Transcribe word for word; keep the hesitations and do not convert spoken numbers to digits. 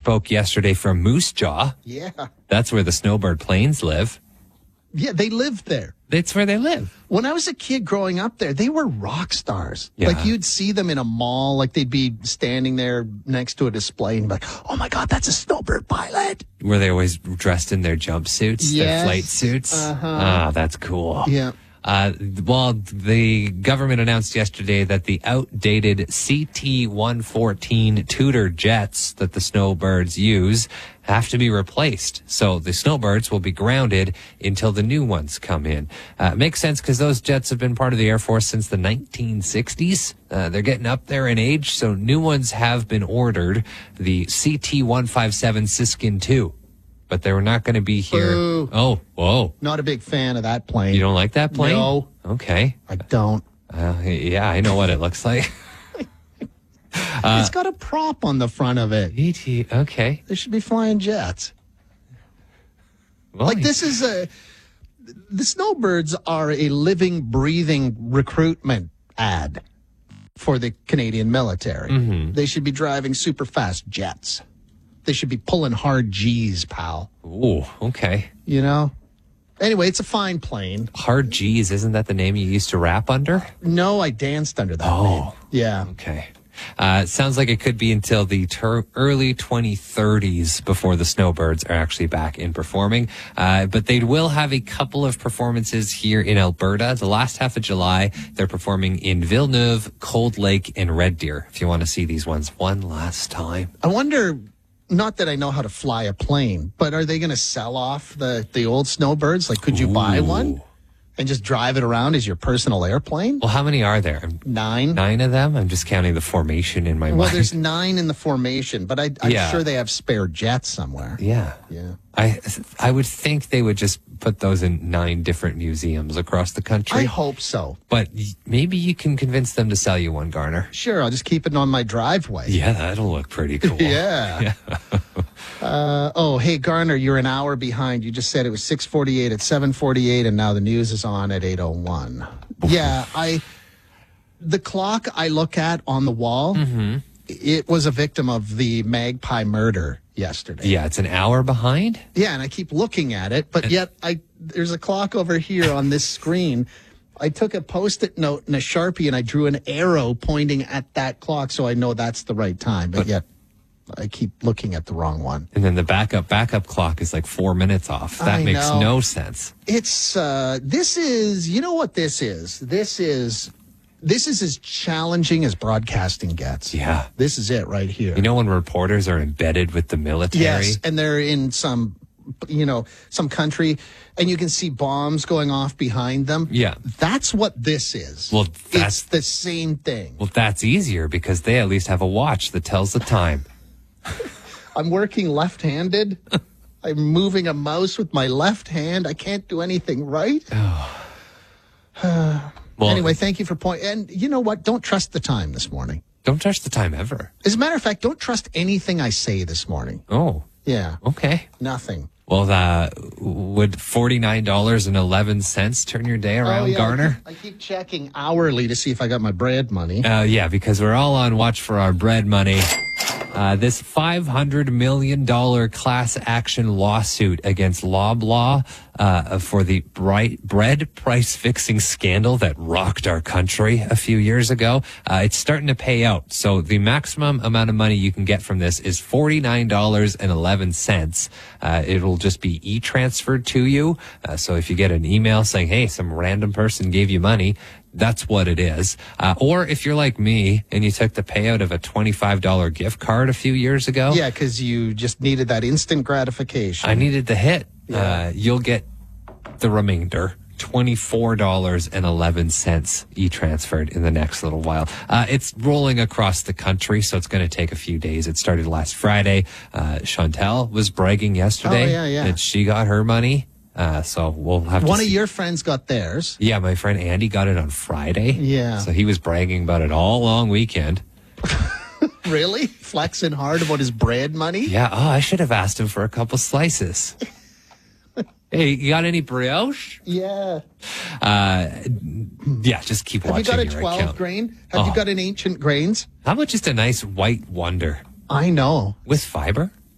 spoke yesterday from Moose Jaw. Yeah. That's where the snowbird planes live. Yeah, they lived there. That's where they live. When I was a kid growing up there, they were rock stars. Yeah. Like you'd see them in a mall, like they'd be standing there next to a display and be like, oh my God, that's a snowbird pilot. Were they always dressed in their jumpsuits, Yes. their flight suits? Uh-huh. Ah, that's cool. Yeah. Uh, well, the government announced yesterday that the outdated C T one fourteen Tudor jets that the snowbirds use have to be replaced. So the snowbirds will be grounded until the new ones come in. Uh, makes sense because those jets have been part of the Air Force since the nineteen sixties. Uh, they're getting up there in age, so new ones have been ordered. The C T one fifty-seven Siskin two. But they were not going to be here. Boo. Oh, whoa. Not a big fan of that plane. You don't like that plane? No. Okay. I don't. Uh, yeah, I know what it looks like. Uh, it's got a prop on the front of it. E T, okay. They should be flying jets. Well, Like this is a, the snowbirds are a living, breathing recruitment ad for the Canadian military. Mm-hmm. They should be driving super fast jets. They should be pulling hard G's, pal. Ooh, okay. You know? Anyway, it's a fine plane. Hard G's, isn't that the name you used to rap under? No, I danced under that Oh. name. Yeah. Okay. Uh, it sounds like it could be until the ter- early twenty thirties before the snowbirds are actually back in performing. Uh, but they will have a couple of performances here in Alberta. The last half of July, they're performing in Villeneuve, Cold Lake, and Red Deer. If you want to see these ones one last time. I wonder, not that I know how to fly a plane, but are they going to sell off the, the old snowbirds? Like, could you buy Ooh. one and just drive it around as your personal airplane? Well, how many are there? Nine. Nine of them? I'm just counting the formation in my Well, mind. there's nine in the formation, but I, I'm Yeah. sure they have spare jets somewhere. Yeah. Yeah. I I would think they would just put those in nine different museums across the country. I hope so. But y- maybe you can convince them to sell you one, Garner. Sure, I'll just keep it on my driveway. Yeah, that'll look pretty cool. Yeah. uh, oh, hey, Garner, you're an hour behind. You just said it was six forty-eight at seven forty-eight, and now the news is on at eight oh one. Yeah, I. The clock I look at on the wall, Mm-hmm. it was a victim of the Magpie murder yesterday. Yeah, it's an hour behind. Yeah, and I keep looking at it, but yet I there's a clock over here on this screen. I took a Post-it note and a Sharpie, and I drew an arrow pointing at that clock, so I know that's the right time. But, But- yet I keep looking at the wrong one. And then the backup backup clock is like four minutes off. That I makes know. no sense. It's uh, this is you know what this is. This is this is as challenging as broadcasting gets. Yeah. This is it right here. You know when reporters are embedded with the military? Yes, and they're in some, you know, some country, and you can see bombs going off behind them. Yeah. That's what this is. Well, it's that's- the same thing. Well, that's easier because they at least have a watch that tells the time. I'm working left-handed. I'm moving a mouse with my left hand. I can't do anything right. Well, Anyway, thank you for point. And you know what? Don't trust the time this morning. don't touch the time ever. As a matter of fact, don't trust anything I say this morning. Oh, Yeah, okay. nothing. Well, uh, would forty-nine dollars and eleven cents turn your day around, Oh, yeah, Garner? I keep, I keep checking hourly to see if I got my bread money. Uh, yeah, because we're all on watch for our bread money. Uh, this five hundred million dollars class action lawsuit against Loblaw uh, for the bright bread price fixing scandal that rocked our country a few years ago, uh, it's starting to pay out. So the maximum amount of money you can get from this is forty-nine dollars and eleven cents. Uh, it'll just be e-transferred to you. Uh, so if you get an email saying, hey, some random person gave you money, that's what it is. Uh, or if you're like me and you took the payout of a twenty-five dollars gift card a few years ago, Yeah, because you just needed that instant gratification. I needed the hit. Yeah. Uh, you'll get the remainder, twenty-four dollars and eleven cents e-transferred in the next little while. Uh, it's rolling across the country, so it's going to take a few days. It started last Friday. Uh, Chantel was bragging yesterday Oh, yeah, yeah. that she got her money. Uh, so we'll have to One of see. your friends got theirs. Yeah, my friend Andy got it on Friday. Yeah. So he was bragging about it all long weekend. Really? Flexing hard about his bread money? Yeah, oh, I should have asked him for a couple slices. Hey, you got any brioche? Yeah. Uh, yeah, just keep Have you watching got a your twelve account. grain? Have Oh. you got an ancient grains? How about just a nice white Wonder I know. with fiber?